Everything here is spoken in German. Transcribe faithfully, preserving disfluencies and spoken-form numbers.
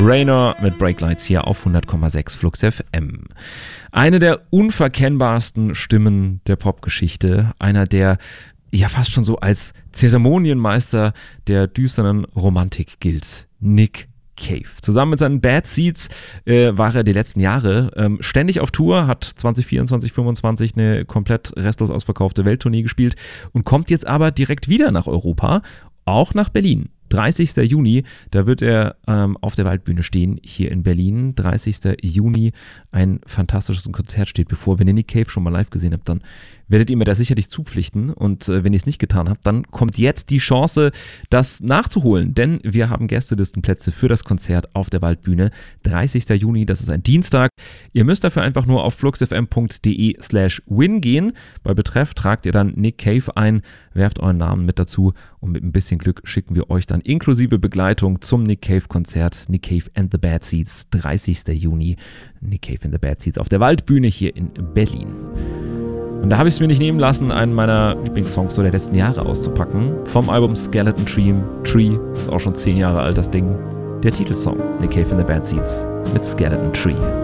Raynor mit Breaklights hier auf hundert Komma sechs Flux F M. Eine der unverkennbarsten Stimmen der Popgeschichte, einer der ja fast schon so als Zeremonienmeister der düsteren Romantik gilt, Nick Cave. Zusammen mit seinen Bad Seeds äh, war er die letzten Jahre ähm, ständig auf Tour, hat zwanzig vierundzwanzig fünfundzwanzig eine komplett restlos ausverkaufte Welttournee gespielt und kommt jetzt aber direkt wieder nach Europa, auch nach Berlin. dreißigster Juni, da wird er ähm, auf der Waldbühne stehen, hier in Berlin. dreißigster Juni, ein fantastisches Konzert steht bevor. Wenn ihr Nick Cave schon mal live gesehen habt, dann werdet ihr mir da sicherlich zupflichten. Und äh, wenn ihr es nicht getan habt, dann kommt jetzt die Chance, das nachzuholen. Denn wir haben Gästelistenplätze für das Konzert auf der Waldbühne. dreißigster Juni, das ist ein Dienstag. Ihr müsst dafür einfach nur auf fluxfm.de slash win gehen. Bei Betreff tragt ihr dann Nick Cave ein, werft euren Namen mit dazu und mit ein bisschen Glück schicken wir euch dann inklusive Begleitung zum Nick Cave Konzert. Nick Cave and the Bad Seeds, dreißigster Juni. Nick Cave and the Bad Seeds auf der Waldbühne hier in Berlin. Und da habe ich es mir nicht nehmen lassen, einen meiner Lieblingssongs so der letzten Jahre auszupacken. Vom Album Skeleton Tree, Tree, ist auch schon zehn Jahre alt das Ding. Der Titelsong, Nick Cave and the Bad Seeds mit Skeleton Tree.